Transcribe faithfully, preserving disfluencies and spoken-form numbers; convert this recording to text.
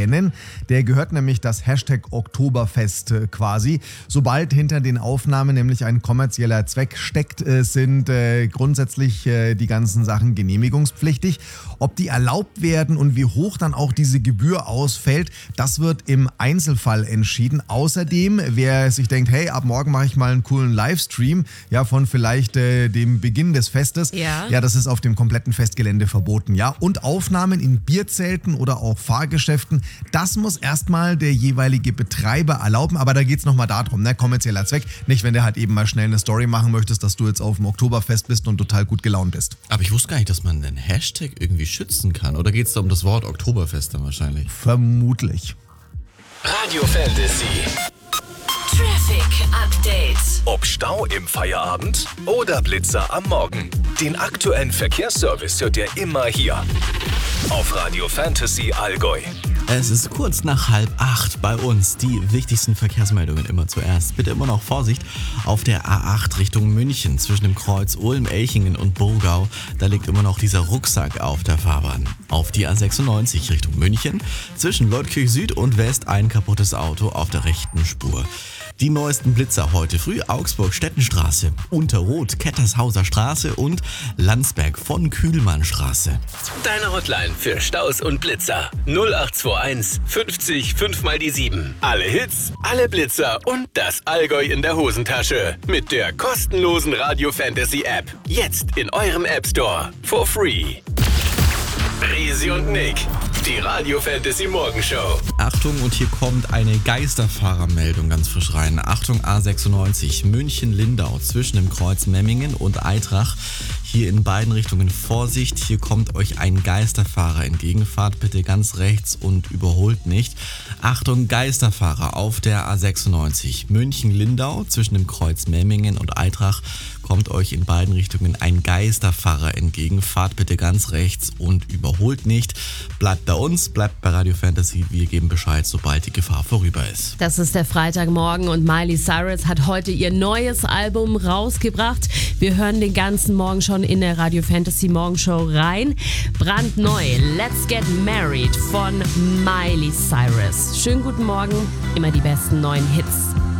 kennen. Der gehört nämlich das Hashtag Oktoberfest äh, quasi. Sobald hinter den Aufnahmen nämlich ein kommerzieller Zweck steckt, äh, sind äh, grundsätzlich äh, die ganzen Sachen genehmigungspflichtig. Ob die erlaubt werden und wie hoch dann auch diese Gebühr ausfällt, das wird im Einzelfall entschieden. Außerdem, wer sich denkt, hey, ab morgen mache ich mal einen coolen Livestream, ja, von vielleicht äh, dem Beginn des Festes, Ja. ja, das ist auf dem kompletten Festgelände verboten, ja. Und Aufnahmen in Bierzelten oder auch Fahrgeschäften, das muss erstmal der jeweilige Betreiber erlauben, aber da geht es nochmal darum, ne, kommerzieller Zweck, nicht wenn du halt eben mal schnell eine Story machen möchtest, dass du jetzt auf dem Oktoberfest bist und total gut gelaunt bist. Aber ich wusste gar nicht, dass man den Hashtag irgendwie schützen kann. Oder geht es da um das Wort Oktoberfest dann wahrscheinlich? Vermutlich. Radio Fantasy. Traffic Update. Ob Stau im Feierabend oder Blitzer am Morgen. Den aktuellen Verkehrsservice hört ihr immer hier. Auf Radio Fantasy Allgäu. Es ist kurz nach halb acht bei uns. Die wichtigsten Verkehrsmeldungen immer zuerst. Bitte immer noch Vorsicht auf der A acht Richtung München zwischen dem Kreuz Ulm-Elchingen und Burgau. Da liegt immer noch dieser Rucksack auf der Fahrbahn. Auf die A sechsundneunzig Richtung München zwischen Leutkirch Süd und West ein kaputtes Auto auf der rechten Spur. Die neuesten Blitzer heute früh: Augsburg-Stettenstraße, Unterroth, Kettershauser Straße und Landsberg von Kühlmannstraße. Deine Hotline für Staus und Blitzer. null acht zwei eins fünfzig fünf mal die sieben. Alle Hits, alle Blitzer und das Allgäu in der Hosentasche. Mit der kostenlosen Radio Fantasy App. Jetzt in eurem App Store. For free. Risi und Nick. Die Radio Fantasy Morgenshow. Achtung, und hier kommt eine Geisterfahrermeldung ganz frisch rein. Achtung, A sechsundneunzig, München-Lindau zwischen dem Kreuz Memmingen und Eitrach. Hier in beiden Richtungen Vorsicht, hier kommt euch ein Geisterfahrer entgegen. Fahrt bitte ganz rechts und überholt nicht. Achtung, Geisterfahrer auf der A sechsundneunzig, München-Lindau zwischen dem Kreuz Memmingen und Eitrach. Kommt euch in beiden Richtungen ein Geisterfahrer entgegen. Fahrt bitte ganz rechts und überholt nicht. Bleibt bei uns, bleibt bei Radio Fantasy. Wir geben Bescheid, sobald die Gefahr vorüber ist. Das ist der Freitagmorgen und Miley Cyrus hat heute ihr neues Album rausgebracht. Wir hören den ganzen Morgen schon in der Radio Fantasy Morgenshow rein. Brandneu, Let's Get Married von Miley Cyrus. Schönen guten Morgen, immer die besten neuen Hits.